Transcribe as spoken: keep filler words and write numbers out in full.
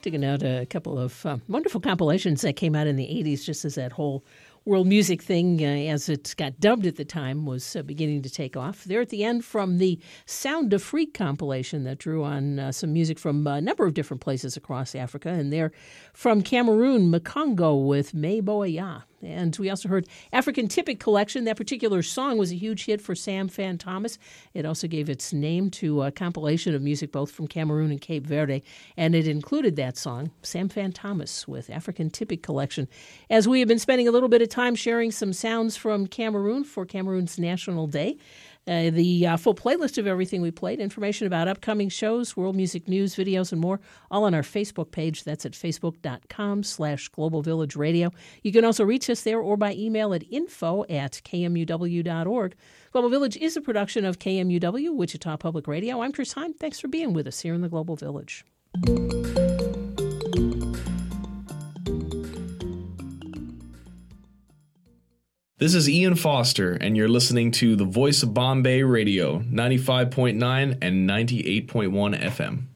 digging out a couple of uh, wonderful compilations that came out in the eighties, just as that whole world music thing, uh, as it got dubbed at the time, was uh, beginning to take off. There at the end from the Sound of Freak compilation that drew on uh, some music from a number of different places across Africa. And there from Cameroon, Makongo with Me Boya. And we also heard African Typic Collection. That particular song was a huge hit for Sam Fan Thomas. It also gave its name to a compilation of music both from Cameroon and Cape Verde, and it included that song, Sam Fan Thomas with African Typic Collection. As we have been spending a little bit of time sharing some sounds from Cameroon for Cameroon's National Day, Uh, the uh, full playlist of everything we played, information about upcoming shows, world music news, videos, and more, all on our Facebook page. That's at facebook.com slash Global Village Radio. You can also reach us there or by email at info at kmuw.org. Global Village is a production of K M U W, Wichita Public Radio. I'm Chris Heim. Thanks for being with us here in the Global Village. This is Ian Foster, and you're listening to the Voice of Bombay Radio, ninety-five point nine and ninety-eight point one F M.